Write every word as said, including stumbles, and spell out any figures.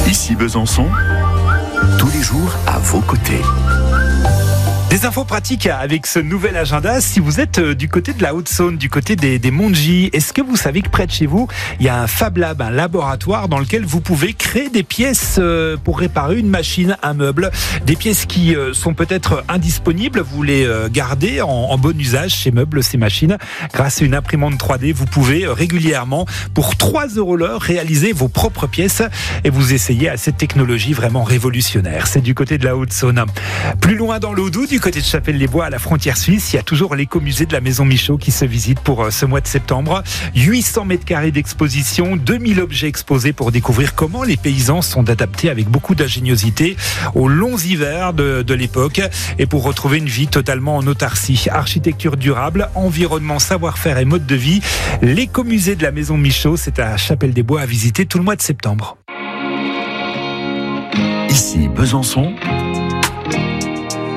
Ici Besançon, tous les jours à vos côtés. Des infos pratiques avec ce nouvel agenda. Si vous êtes du côté de la Haute-Saône, du côté des, des Monts-de-Gy, est-ce que vous savez que près de chez vous, il y a un Fab Lab, un laboratoire dans lequel vous pouvez créer des pièces pour réparer une machine, un meuble, des pièces qui sont peut-être indisponibles, vous les gardez en, en bon usage, ces meubles, ces machines. Grâce à une imprimante trois D, vous pouvez régulièrement, pour trois euros l'heure, réaliser vos propres pièces et vous essayez à cette technologie vraiment révolutionnaire. C'est du côté de la Haute-Saône. Plus loin dans l'Audoux, du côté de Chapelle-les-Bois, à la frontière suisse, il y a toujours l'écomusée de la Maison Michaud qui se visite pour ce mois de septembre. huit cents mètres carrés d'exposition, deux mille objets exposés pour découvrir comment les paysans sont adaptés avec beaucoup d'ingéniosité aux longs hivers de, de l'époque et pour retrouver une vie totalement en autarcie. Architecture durable, environnement, savoir-faire et mode de vie. L'écomusée de la Maison Michaud, c'est à Chapelle-des-Bois à visiter tout le mois de septembre. Ici Besançon,